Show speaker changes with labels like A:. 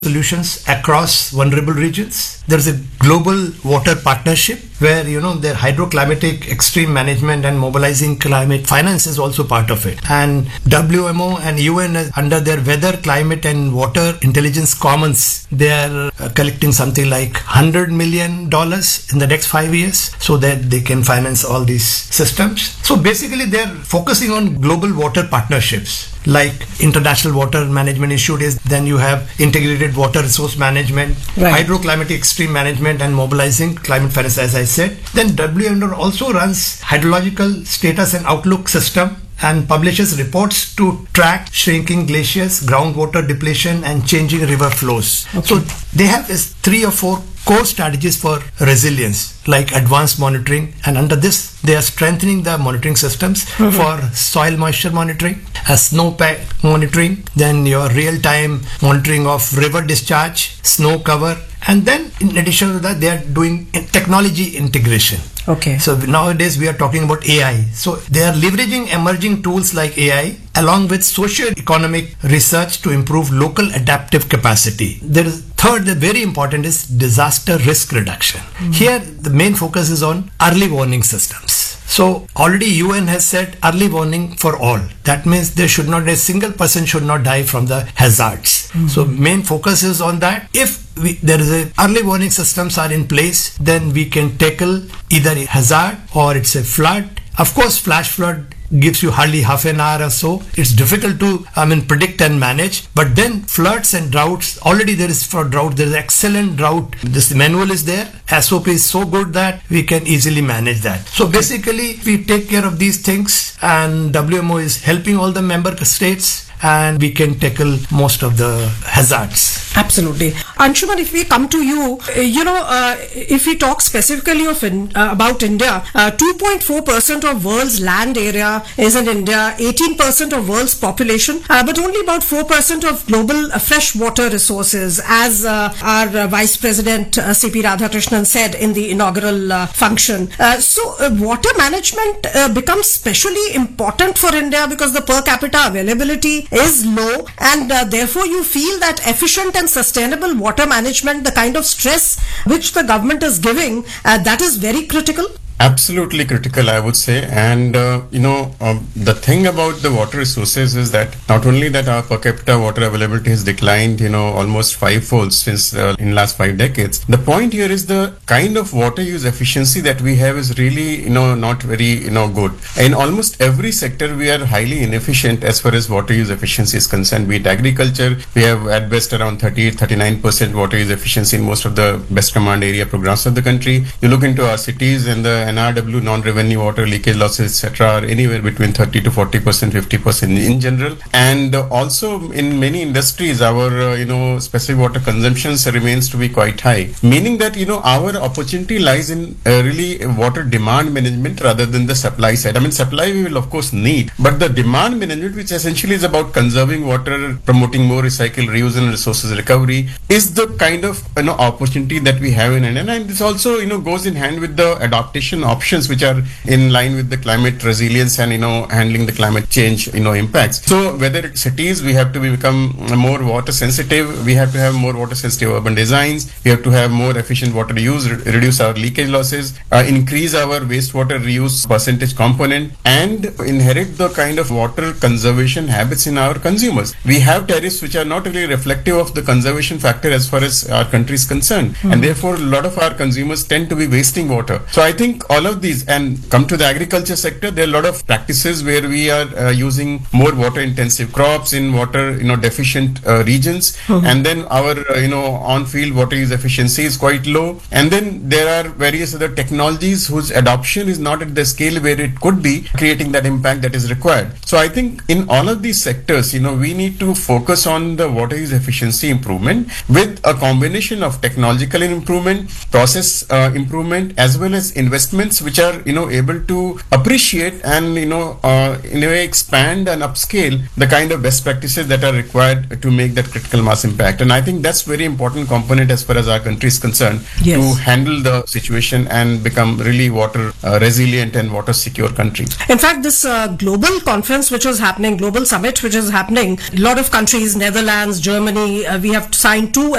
A: solutions across vulnerable regions. There's a global water partnership where, their hydroclimatic extreme management and mobilizing climate finance is also part of it. And WMO and UN under their weather, climate and water intelligence commons, they are collecting something like $100 million in the next 5 years so that they can finance all these systems. So basically they're focusing on global water partnerships like International Water Management Institute. Then you have integrated water resource management, hydroclimatic extreme management and mobilizing climate finance, as I said. Then WMO also runs hydrological status and outlook system and publishes reports to track shrinking glaciers, groundwater depletion and changing river flows. Okay. So they have 3 or 4 core strategies for resilience, like advanced monitoring, and under this they are strengthening the monitoring systems for soil moisture monitoring, snowpack monitoring, then your real-time monitoring of river discharge, snow cover, and then in addition to that they are doing technology integration.
B: Okay.
A: So nowadays we are talking about AI. So they are leveraging emerging tools like AI along with socio-economic research to improve local adaptive capacity. There is third, the very important is disaster risk reduction. Here the main focus is on early warning systems. So already UN has said early warning for all. That means a single person should not die from the hazards. So main focus is on that. If there is a early warning systems are in place, then we can tackle either a hazard or it's a flood. Of course, flash flood gives you hardly half an hour or so. It's difficult to predict and manage. But then floods and droughts, already there is for drought, there is excellent drought. This manual is there. SOP is so good that we can easily manage that. So basically we take care of these things and WMO is helping all the member states and we can tackle most of the hazards.
B: Absolutely. Anshuman, if we come to you, if we talk specifically about India, 2.4% of world's land area is in India, 18% of world's population, but only about 4% of global fresh water resources, as our Vice President C.P. Radhakrishnan said in the inaugural function. So water management becomes especially important for India because the per capita availability is low, and therefore you feel that efficient and sustainable water management, the kind of stress which the government is giving, that is very critical.
C: Absolutely critical, I would say. And, the thing about the water resources is that not only that our per capita water availability has declined, almost 5-fold since in last 5 decades. The point here is the kind of water use efficiency that we have is really, not very, good. In almost every sector, we are highly inefficient as far as water use efficiency is concerned. Be it agriculture, we have at best around 38-39% water use efficiency in most of the best command area programs of the country. You look into our cities and the NRW, non-revenue water leakage losses, etc., are anywhere between 30 to 40%, 50% in general. And also in many industries, our, specific water consumptions remains to be quite high. Meaning that, our opportunity lies in really water demand management rather than the supply side. Supply we will of course need, but the demand management, which essentially is about conserving water, promoting more recycle, reuse and resources recovery, is the kind of, opportunity that we have in India. And this also, goes in hand with the adaptation options which are in line with the climate resilience and handling the climate change impacts. So whether it's cities, we have to become more water sensitive, we have to have more water sensitive urban designs, we have to have more efficient water use, reduce our leakage losses, increase our wastewater reuse percentage component, and inherit the kind of water conservation habits in our consumers. We have tariffs which are not really reflective of the conservation factor as far as our country is concerned, and therefore a lot of our consumers tend to be wasting water. So I think all of these, and come to the agriculture sector, there are a lot of practices where we are using more water intensive crops in water deficient regions, and then our on field water use efficiency is quite low, and then there are various other technologies whose adoption is not at the scale where it could be, creating that impact that is required. So I think in all of these sectors, we need to focus on the water use efficiency improvement with a combination of technological improvement, process improvement, as well as investment governments which are, able to appreciate and, in a way expand and upscale the kind of best practices that are required to make that critical mass impact. And I think that's very important component as far as our country is concerned, to handle the situation and become really water resilient and water secure country.
B: In fact, this global conference which is happening, global summit which is happening, a lot of countries, Netherlands, Germany, we have signed 2